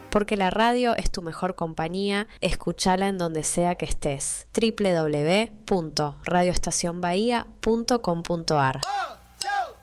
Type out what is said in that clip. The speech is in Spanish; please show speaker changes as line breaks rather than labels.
porque la radio es tu mejor compañía, escúchala en donde sea que estés. www.radioestacionbahía.com.ar